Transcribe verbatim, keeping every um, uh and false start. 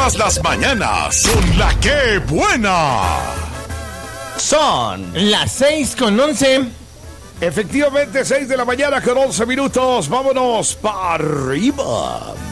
Todas las mañanas con la que buena. Son las seis con once. Efectivamente, seis de la mañana con once minutos. Vámonos para arriba.